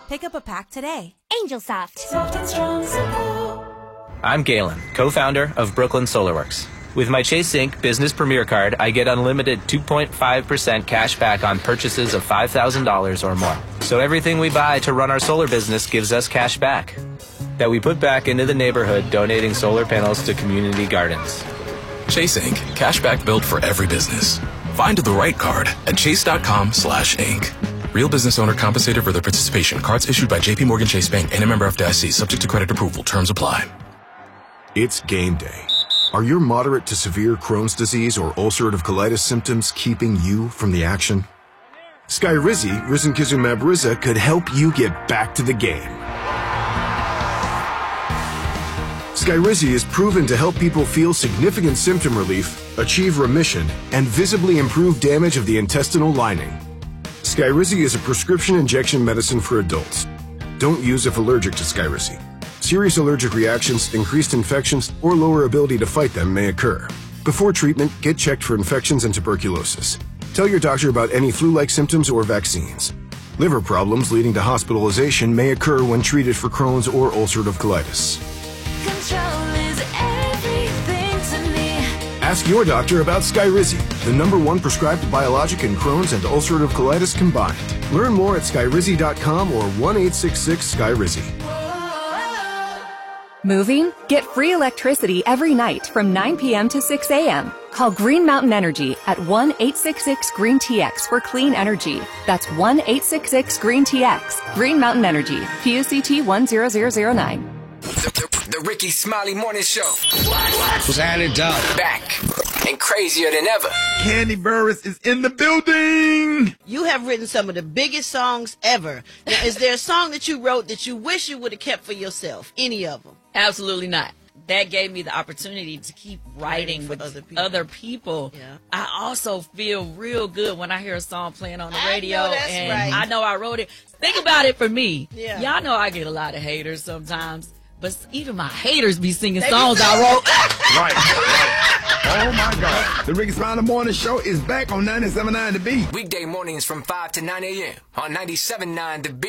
Pick up a pack today. Angel Soft. Soft and strong, simple. I'm Galen, co-founder of Brooklyn SolarWorks. With my Chase Inc. Business Premier Card, I get unlimited 2.5% cash back on purchases of $5,000 or more. So everything we buy to run our solar business gives us cash back that we put back into the neighborhood, donating solar panels to community gardens. Chase Inc. Cashback built for every business. Find the right card at chase.com/inc. Real business owner compensated for their participation. Cards issued by J.P. Morgan Chase Bank and a member FDIC, subject to credit approval. Terms apply. It's game day. Are your moderate to severe Crohn's disease or ulcerative colitis symptoms keeping you from the action? Skyrizi, risankizumab Riza, could help you get back to the game. Skyrizi is proven to help people feel significant symptom relief, achieve remission, and visibly improve damage of the intestinal lining. Skyrizi is a prescription injection medicine for adults. Don't use if allergic to Skyrizi. Serious allergic reactions, increased infections, or lower ability to fight them may occur. Before treatment, get checked for infections and tuberculosis. Tell your doctor about any flu-like symptoms or vaccines. Liver problems leading to hospitalization may occur when treated for Crohn's or ulcerative colitis. Control is everything to me. Ask your doctor about Skyrizi, the #1 prescribed biologic in Crohn's and ulcerative colitis combined. Learn more at skyrizi.com or 1-866-SKYRIZI. Moving? Get free electricity every night from 9 p.m. to 6 a.m. Call Green Mountain Energy at 1-866-GREEN-TX for clean energy. That's 1-866-GREEN-TX. Green Mountain Energy. PUCT 10009. The Ricky Smiley Morning Show. Sign it up. Back and crazier than ever. Candy Burris is in the building. You have written some of the biggest songs ever. Now, is there a song that you wrote that you wish you would have kept for yourself? Any of them? Absolutely not. That gave me the opportunity to keep writing with other people. Yeah. I also feel real good when I hear a song playing on the radio. I know that's and right. I know I wrote it. Think about it for me. Yeah. Y'all know I get a lot of haters sometimes. But even my haters be singing songs I wrote. Right. Oh, my God. The Ricky Smiley Morning Show is back on 97.9 The Beat. Weekday mornings from 5 to 9 a.m. on 97.9 The Beat.